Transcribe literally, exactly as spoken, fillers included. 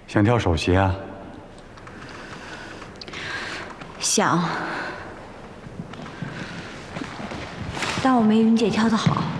想跳首席啊？ 想，但我没云姐跳的好。